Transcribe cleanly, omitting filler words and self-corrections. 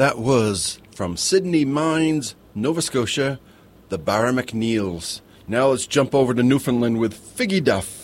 That was from Sydney Mines, Nova Scotia, the Barra McNeils. Now let's jump over to Newfoundland with Figgy Duff.